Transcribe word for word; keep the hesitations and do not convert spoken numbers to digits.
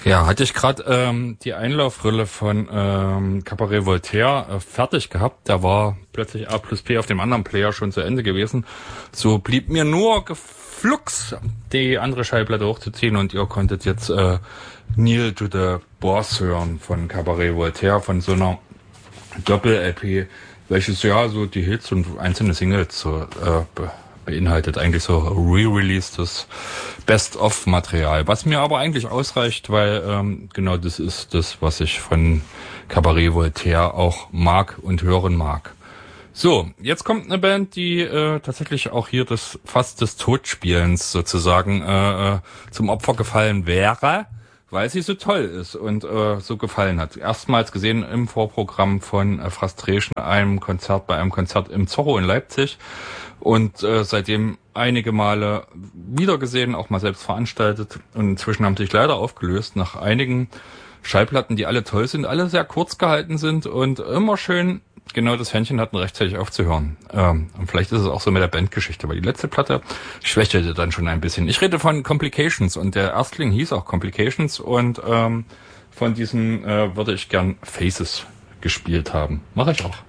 Ja, hatte ich gerade ähm, die Einlaufrille von ähm, Cabaret Voltaire äh, fertig gehabt. Da war plötzlich A plus P auf dem anderen Player schon zu Ende gewesen. So blieb mir nur geflugs die andere Schallplatte hochzuziehen und ihr konntet jetzt äh, Kneel to the Boss hören von Cabaret Voltaire, von so einer Doppel-L P, welches ja so die Hits und einzelne Singles so äh, be beinhaltet, eigentlich so re-releastes Best-of-Material, was mir aber eigentlich ausreicht, weil ähm, genau das ist das, was ich von Cabaret Voltaire auch mag und hören mag. So, jetzt kommt eine Band, die äh, tatsächlich auch hier das fast des Totspielens sozusagen äh, äh, zum Opfer gefallen wäre, weil sie so toll ist und äh, so gefallen hat. Erstmals gesehen im Vorprogramm von äh, Frustration, einem Konzert bei einem Konzert im Zorro in Leipzig und äh, seitdem einige Male wieder gesehen, auch mal selbst veranstaltet und inzwischen haben sich leider aufgelöst nach einigen Schallplatten, die alle toll sind, alle sehr kurz gehalten sind und immer schön genau das Händchen hatten, rechtzeitig aufzuhören. Ähm, und vielleicht ist es auch so mit der Bandgeschichte, weil die letzte Platte schwächelte dann schon ein bisschen. Ich rede von Complications und der Erstling hieß auch Complications und ähm, von diesen äh, würde ich gern Faces gespielt haben. Mache ich auch.